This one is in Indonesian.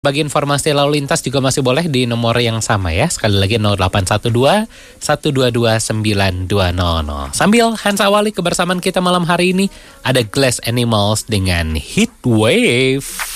Bagi informasi lalu lintas juga masih boleh di nomor yang sama ya. Sekali lagi 0812 122 9200. Sambil Hans awali kebersamaan kita malam hari ini, ada Glass Animals dengan Heat Wave.